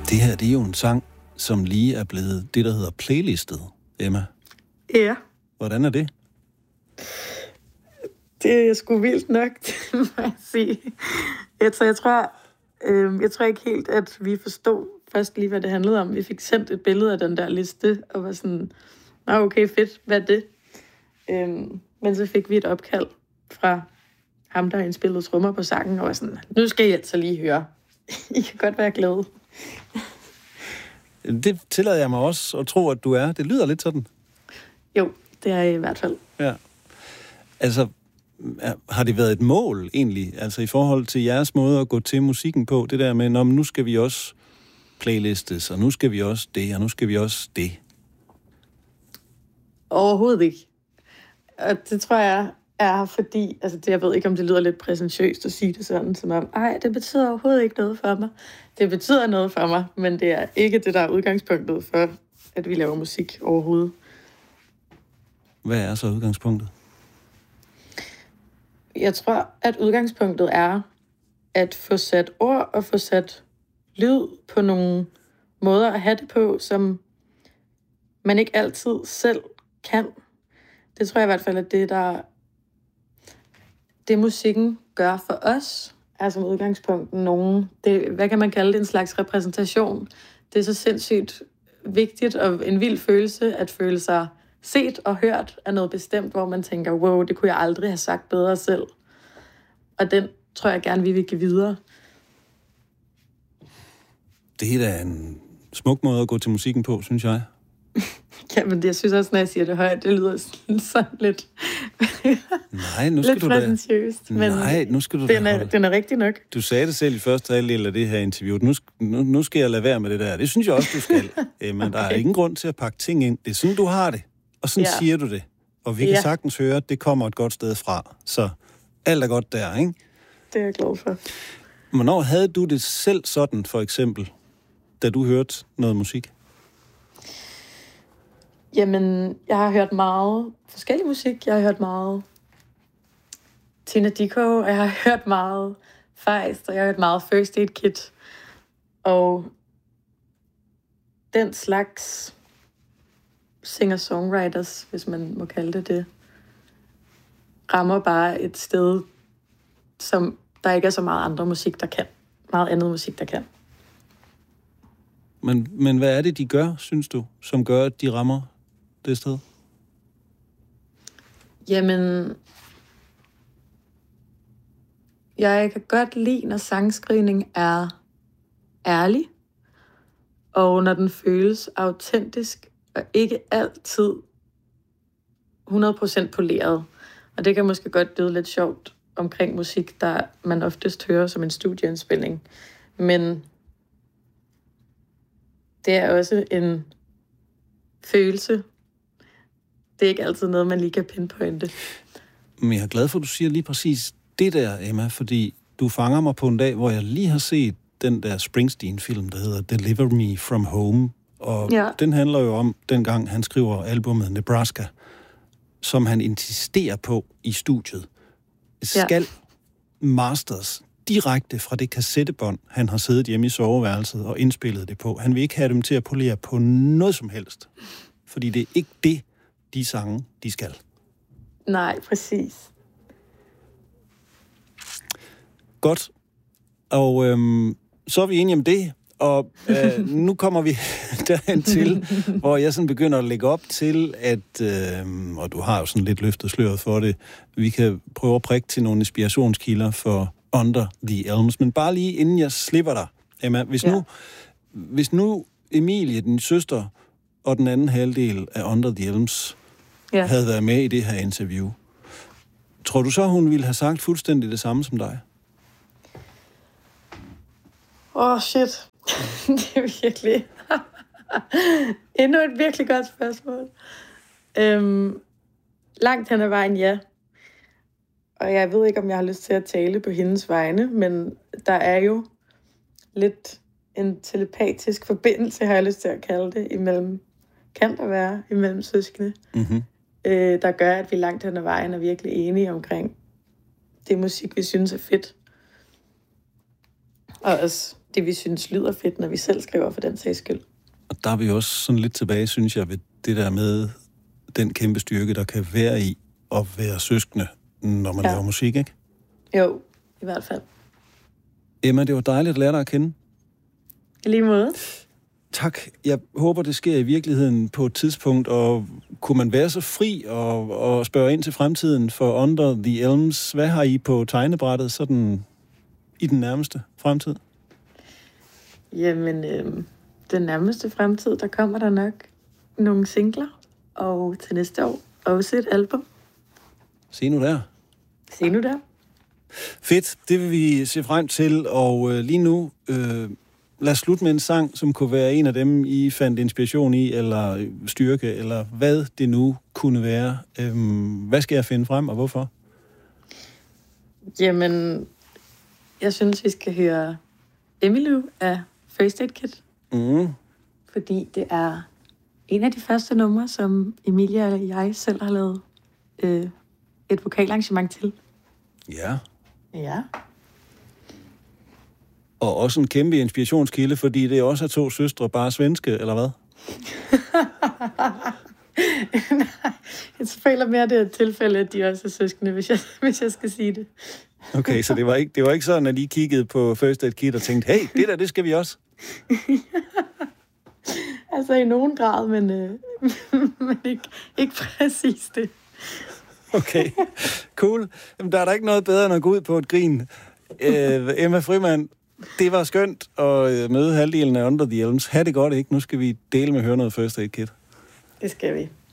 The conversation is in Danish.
Det her, det er jo en sang, som lige er blevet det, der hedder playlistet, Emma. Ja. Hvordan er det? Det er sgu vildt nok, må jeg sige. Jeg tror ikke helt, at vi forstod først lige, hvad det handlede om. Vi fik sendt et billede af den der liste, og var sådan, okay, fedt, hvad er det? Men så fik vi et opkald fra ham, der indspillede trommer på sangen, og var sådan, nu skal I altså lige høre. I kan godt være glade. Det tillader jeg mig også at tro, at du er. Det lyder lidt sådan. Jo, det er i hvert fald. Ja. Altså, har det været et mål egentlig? Altså i forhold til jeres måde at gå til musikken på, det der med, nu skal vi også playlistes, og nu skal vi også det, og nu skal vi også det? Overhovedet ikke. Og det tror jeg er fordi, altså det, jeg ved ikke, om det lyder lidt præsentiøst at sige det sådan, som om, det betyder overhovedet ikke noget for mig. Det betyder noget for mig, men det er ikke det, der er udgangspunktet for, at vi laver musik overhovedet. Hvad er så udgangspunktet? Jeg tror, at udgangspunktet er at få sat ord og få sat lyd på nogle måder at have det på, som man ikke altid selv kan. Det tror jeg i hvert fald, at det musikken gør for os, er som udgangspunkt hvad kan man kalde det, en slags repræsentation. Det er så sindssygt vigtigt og en vild følelse, at føle sig set og hørt af noget bestemt, hvor man tænker, wow, det kunne jeg aldrig have sagt bedre selv. Og den tror jeg gerne, vi vil give videre. Det er da en smuk måde at gå til musikken på, synes jeg. Jamen, jeg synes også, når jeg siger det højt, det lyder sådan lidt... Nej, nu skal lidt du præsentøst, men nu skal du den er rigtig nok. Du sagde det selv i første halvdel af det her interview. Nu skal jeg lade være med det der. Det synes jeg også, du skal. Men okay. Der er ingen grund til at pakke ting ind. Det er sådan, du har det. Og sådan siger du det. Og vi kan sagtens høre, at det kommer et godt sted fra. Så alt er godt der, ikke? Det er jeg glad for. Hvornår havde du det selv sådan, for eksempel, da du hørte noget musik? Jamen, jeg har hørt meget forskellig musik. Jeg har hørt meget Tina Dickow, og jeg har hørt meget Feist, og jeg har hørt meget First Aid Kit. Og den slags singer-songwriters, hvis man må kalde det, rammer bare et sted, som der ikke er så meget andre musik, der kan. Meget andet musik, der kan. Men hvad er det, de gør, synes du, som gør, at de rammer det sted? Jamen, jeg kan godt lide, når sangskrivning er ærlig, og når den føles autentisk, og ikke altid 100% poleret. Og det kan måske godt lyde lidt sjovt omkring musik, der man oftest hører som en studieindspilning. Men det er også en følelse. Det er ikke altid noget, man lige kan pinpointe. Men jeg er glad for, at du siger lige præcis det der, Emma, fordi du fanger mig på en dag, hvor jeg lige har set den der Springsteen-film, der hedder Deliver Me From Home. Og den handler jo om, dengang han skriver albumet Nebraska, som han insisterer på i studiet, skal masters direkte fra det kassettebånd, han har siddet hjemme i soveværelset og indspillet det på. Han vil ikke have dem til at polere på noget som helst. Fordi det er ikke det, de sange, de skal. Nej, præcis. Godt. Og så er vi enige om det. Og nu kommer vi derhen til, hvor jeg sådan begynder at lægge op til, at, og du har jo sådan lidt løftet sløret for det, vi kan prøve at prikke til nogle inspirationskilder for Under the Elms. Men bare lige inden jeg slipper dig, Emma, hvis nu Emilie, din søster, og den anden halvdel af Under the Elms havde været med i det her interview, tror du så, hun ville have sagt fuldstændig det samme som dig? Shit. Det er virkelig... Endnu et virkelig godt spørgsmål. Langt hen ad vejen, ja. Og jeg ved ikke, om jeg har lyst til at tale på hendes vegne, men der er jo lidt en telepatisk forbindelse, har jeg lyst til at kalde det, kan der være imellem søskende, der gør, at vi langt hen ad vejen er virkelig enige omkring det musik, vi synes er fedt. Og også det, vi synes lyder fedt, når vi selv skriver for den sags skyld. Og der er vi også sådan lidt tilbage, synes jeg, ved det der med den kæmpe styrke, der kan være i at være søskende, når man laver musik, ikke? Jo, i hvert fald. Emma, det var dejligt at lære dig at kende. I lige måde. Tak. Jeg håber, det sker i virkeligheden på et tidspunkt, og kunne man være så fri og spørge ind til fremtiden for Under the Elms? Hvad har I på tegnebrættet sådan i den nærmeste fremtid? Jamen, den nærmeste fremtid, der kommer der nok nogle singler, og til næste år også et album. Se nu der. Se nu der. Fedt, det vil vi se frem til, og lige nu lad os slutte med en sang, som kunne være en af dem, I fandt inspiration i, eller styrke, eller hvad det nu kunne være. Hvad skal jeg finde frem, og hvorfor? Jamen, jeg synes, vi skal høre Emmylou af First Aid Kit. Fordi det er en af de første numre, som Emilia og jeg selv har lavet et vokalarrangement til. Ja. Ja. Og også en kæmpe inspirationskilde, fordi det også er 2 søstre, bare svenske, eller hvad? Nej, jeg føler mere, det er et tilfælde, at de også er søskende, hvis jeg skal sige det. Okay, så det var ikke sådan, at I kiggede på First Aid Kit og tænkte, hey, det skal vi også? Altså i nogen grad, men ikke præcis det. Okay, cool. Jamen, der er da ikke noget bedre end at gå ud på et grin. Emma Frimand, det var skønt at møde halvdelen af Under the Elms. Ha' det godt, ikke? Nu skal vi dele med at høre noget First Aid Kit. Det skal vi.